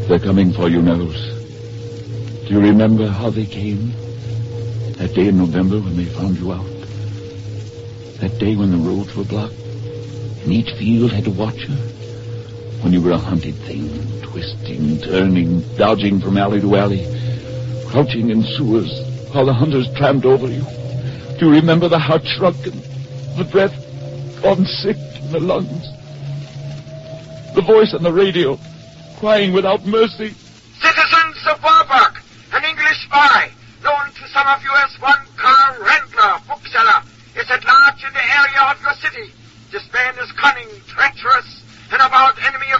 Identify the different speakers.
Speaker 1: They're coming for you, Nels. Do you remember how they came? That day in November when they found you out? That day when the roads were blocked and each field had to watch you? When you were a hunted thing, twisting, turning, dodging from alley to alley, crouching in sewers while the hunters tramped over you? Do you remember the heart shrunken, the breath gone sick in the lungs? The voice on the radio, crying without mercy.
Speaker 2: Citizens of Warburg, an English spy, known to some of you as one Karl Rendler, bookseller, is at large in the area of your city. This man is cunning, treacherous, an avowed enemy of